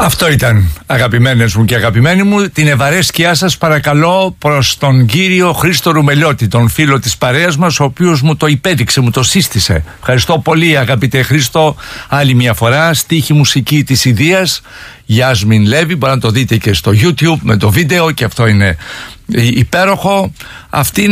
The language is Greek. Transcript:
Αυτό ήταν, αγαπημένες μου και αγαπημένοι μου. Την ευαρέσκειά σας παρακαλώ προς τον κύριο Χρήστο Ρουμελιώτη, τον φίλο της παρέας μας, ο οποίος μου το υπέδειξε, μου το σύστησε. Ευχαριστώ πολύ, αγαπητέ Χρήστο, άλλη μια φορά. Στίχη μουσική της Ιδίας, Γιάσμιν Λέβη. Μπορείτε να το δείτε και στο YouTube με το βίντεο, και αυτό είναι υπέροχο. Αυτή